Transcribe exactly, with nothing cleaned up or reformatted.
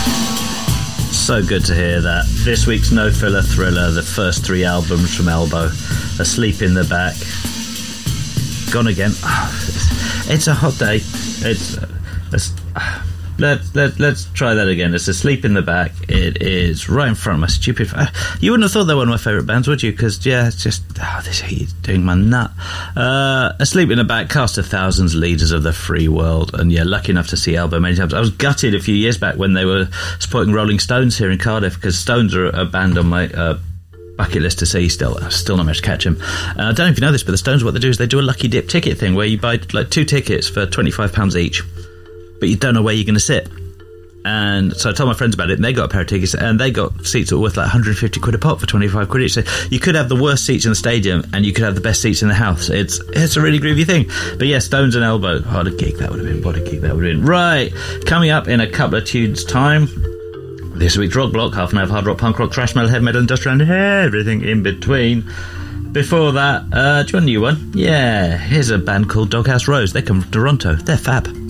So good to hear that. This week's No Filler Thriller, the first three albums from Elbow. Asleep in the Back. Gone Again. Oh, it's, it's a hot day. It's... it's Let, let, let's try that again. It's Asleep in the Back. It is right in front of my stupid... Uh, you wouldn't have thought they were one of my favourite bands, would you? Because, yeah, it's just... Oh, this he's doing my nut. Uh, Asleep in the Back, cast of thousands, leaders of the free world. And, yeah, lucky enough to see Elbow many times. I was gutted a few years back when they were supporting Rolling Stones here in Cardiff, because Stones are a band on my... Uh, bucket list to see still. I've still not managed to catch him. Uh, I don't know if you know this, but the Stones, what they do is they do a lucky dip ticket thing where you buy like two tickets for twenty-five pounds each, but you don't know where you're going to sit. And so I told my friends about it, and they got a pair of tickets, and they got seats that were worth like one hundred fifty quid a pop for twenty-five quid each. So you could have the worst seats in the stadium, and you could have the best seats in the house. It's it's a really groovy thing. But yeah, Stones and Elbow. What a gig that would have been. What a gig that would have been. Right, coming up in a couple of tunes' time, this week's Rock Block, half an hour of hard rock, punk rock, thrash metal, heavy metal, industrial, and everything in between. Before that, uh, do you want a new one? Yeah, here's a band called Doghouse Rose. They come from Toronto. They're fab.